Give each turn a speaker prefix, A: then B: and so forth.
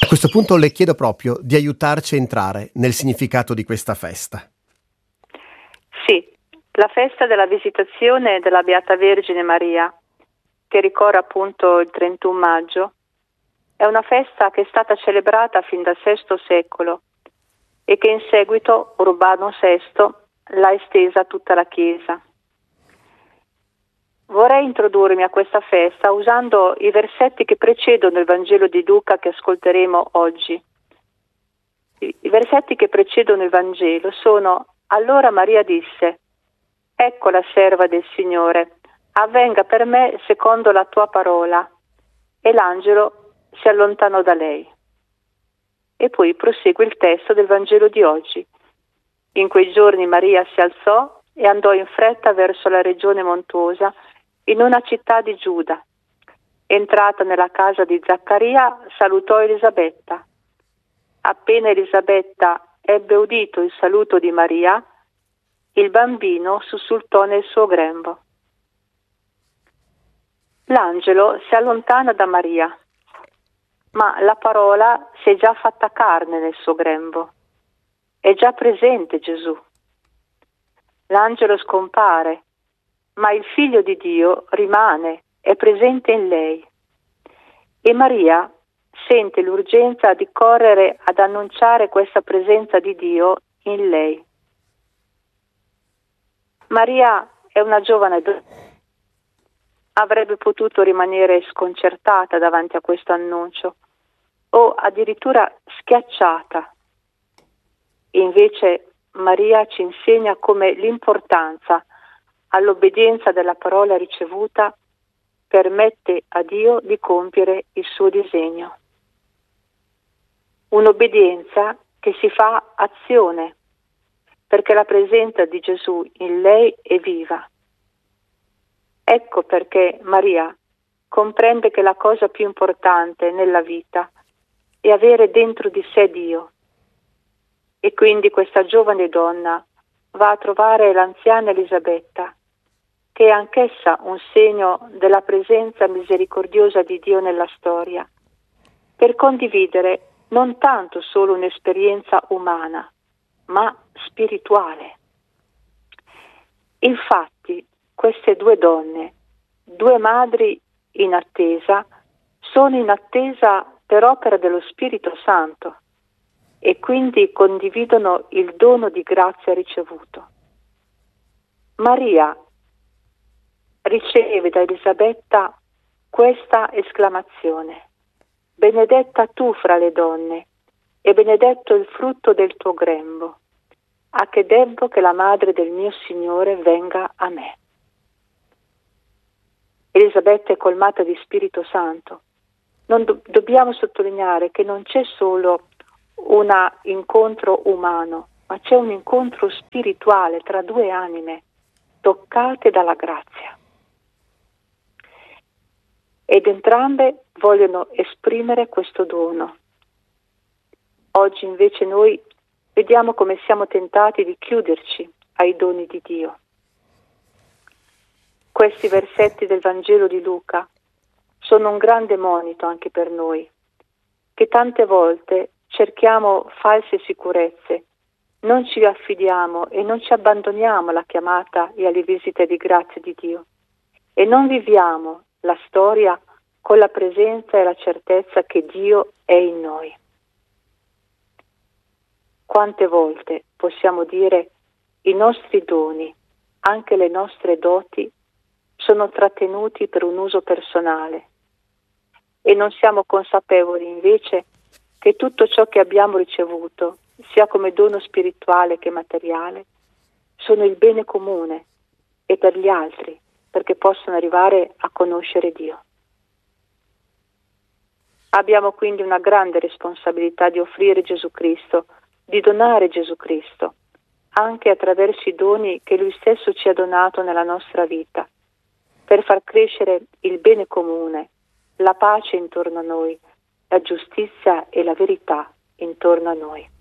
A: questo punto le chiedo proprio di aiutarci a entrare nel significato di questa festa.
B: Sì, la festa della Visitazione della Beata Vergine Maria, che ricorre appunto il 31 maggio, è una festa che è stata celebrata fin dal VI secolo e che in seguito Urbano VI l'ha estesa a tutta la Chiesa. Vorrei introdurmi a questa festa usando i versetti che precedono il Vangelo di Luca che ascolteremo oggi. I versetti che precedono il Vangelo sono: allora Maria disse: ecco la serva del Signore, avvenga per me secondo la tua parola. E l'angelo si allontanò da lei. E poi prosegue il testo del Vangelo di oggi. In quei giorni Maria si alzò e andò in fretta verso la regione montuosa in una città di Giuda. Entrata nella casa di Zaccaria, salutò Elisabetta. Appena Elisabetta ebbe udito il saluto di Maria, il bambino sussultò nel suo grembo. L'angelo si allontana da Maria, ma la parola si è già fatta carne nel suo grembo. È già presente Gesù. L'angelo scompare, ma il Figlio di Dio rimane, è presente in lei. E Maria sente l'urgenza di correre ad annunciare questa presenza di Dio in lei. Maria è una giovane donna. Avrebbe potuto rimanere sconcertata davanti a questo annuncio o addirittura schiacciata. Invece Maria ci insegna come l'importanza all'obbedienza della parola ricevuta permette a Dio di compiere il suo disegno. Un'obbedienza che si fa azione, perché la presenza di Gesù in lei è viva. Ecco perché Maria comprende che la cosa più importante nella vita è avere dentro di sé Dio. E quindi questa giovane donna va a trovare l'anziana Elisabetta, che è anch'essa un segno della presenza misericordiosa di Dio nella storia, per condividere non tanto solo un'esperienza umana, ma spirituale. Infatti, queste due donne, due madri in attesa, sono in attesa per opera dello Spirito Santo e quindi condividono il dono di grazia ricevuto. Maria riceve da Elisabetta questa esclamazione: benedetta tu fra le donne e benedetto il frutto del tuo grembo, a che debbo che la madre del mio Signore venga a me. Elisabetta è colmata di Spirito Santo. Dobbiamo sottolineare che non c'è solo un incontro umano, ma c'è un incontro spirituale tra due anime toccate dalla grazia. Ed entrambe vogliono esprimere questo dono. Oggi invece noi vediamo come siamo tentati di chiuderci ai doni di Dio. Questi versetti del Vangelo di Luca sono un grande monito anche per noi, che tante volte cerchiamo false sicurezze, non ci affidiamo e non ci abbandoniamo alla chiamata e alle visite di grazia di Dio e non viviamo la storia con la presenza e la certezza che Dio è in noi. Quante volte possiamo dire i nostri doni, anche le nostre doti, sono trattenuti per un uso personale e non siamo consapevoli invece che tutto ciò che abbiamo ricevuto, sia come dono spirituale che materiale, sono il bene comune e per gli altri, perché possono arrivare a conoscere Dio. Abbiamo quindi una grande responsabilità di offrire Gesù Cristo, di donare Gesù Cristo, anche attraverso i doni che Lui stesso ci ha donato nella nostra vita, per far crescere il bene comune, la pace intorno a noi, la giustizia e la verità intorno a noi.